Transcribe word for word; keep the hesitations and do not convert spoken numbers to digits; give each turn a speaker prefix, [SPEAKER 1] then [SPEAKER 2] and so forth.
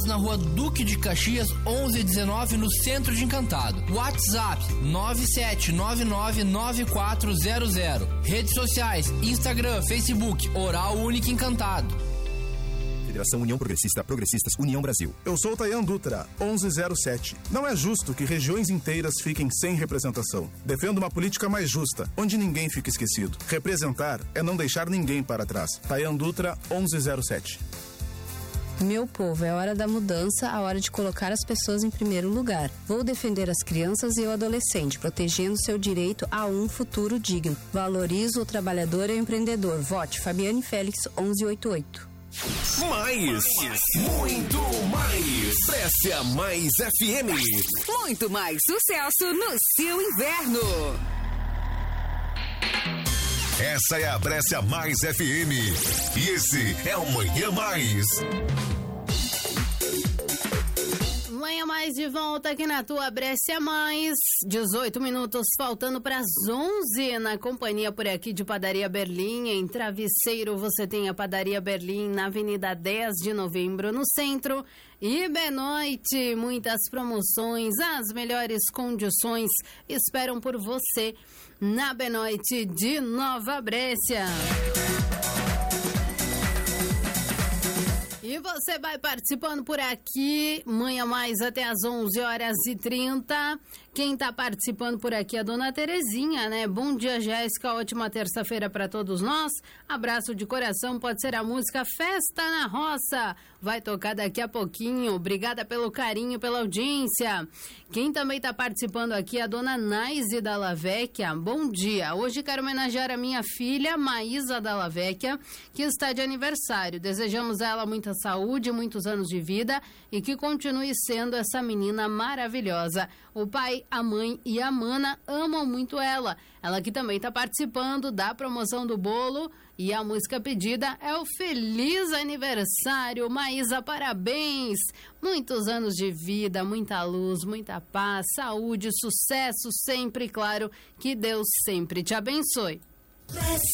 [SPEAKER 1] Na rua Duque de Caxias, onze dezenove, no centro de Encantado. WhatsApp nove sete nove nove nove quatro zero zero. Redes sociais, Instagram, Facebook, Oral Único Encantado.
[SPEAKER 2] Federação União Progressista, Progressistas, União Brasil.
[SPEAKER 3] Eu sou Tayan Dutra, onze zero sete. Não é justo que regiões inteiras fiquem sem representação. Defendo uma política mais justa, onde ninguém fica esquecido. Representar é não deixar ninguém para trás. Tayan Dutra, onze zero sete.
[SPEAKER 4] Meu povo, é hora da mudança, a hora de colocar as pessoas em primeiro lugar. Vou defender as crianças e o adolescente, protegendo seu direito a um futuro digno. Valorizo o trabalhador e o empreendedor. Vote Fabiane Félix, onze oitenta e oito.
[SPEAKER 5] Mais, muito mais. Preste a Mais F M.
[SPEAKER 6] Muito mais sucesso no seu inverno.
[SPEAKER 5] Essa é a Brescia Mais F M. E esse é o Manhã Mais.
[SPEAKER 7] Manhã Mais de volta aqui na tua Brescia Mais. dezoito minutos faltando para as onze, na companhia por aqui de Padaria Berlim. Em Travesseiro você tem a Padaria Berlim na Avenida dez de Novembro, no centro. E Benoite, muitas promoções, as melhores condições esperam por você na Benoite de Nova Brescia. E você vai participando por aqui, Manhã Mais até às onze horas e trinta. Quem tá participando por aqui é a dona Terezinha, né? Bom dia, Jéssica, ótima terça-feira para todos nós. Abraço de coração, pode ser a música Festa na Roça. Vai tocar daqui a pouquinho. Obrigada pelo carinho, pela audiência. Quem também tá participando aqui é a dona Naise Dalla Vecchia. Bom dia, hoje quero homenagear a minha filha, Maísa Dalla Vecchia, que está de aniversário. Desejamos a ela muita saúde, muitos anos de vida e que continue sendo essa menina maravilhosa. O pai, a mãe e a mana amam muito ela. Ela que também está participando da promoção do bolo e a música pedida é o Feliz Aniversário, Maísa, parabéns! Muitos anos de vida, muita luz, muita paz, saúde, sucesso sempre, claro, que Deus sempre te abençoe.